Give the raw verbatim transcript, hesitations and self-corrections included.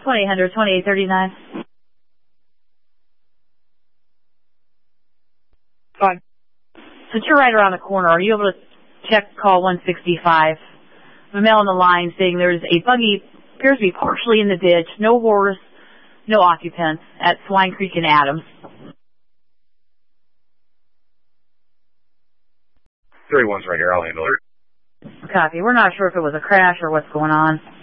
twenty-eight hundred, twenty-eight thirty-nine. Fine. Since you're right around the corner, are you able to check call one sixty-five? I'm a male on the line saying there's a buggy, appears to be partially in the ditch, no horse, no occupants, at Swine Creek and Adams. three one's right here. I'll handle it. Copy. We're not sure if it was a crash or what's going on.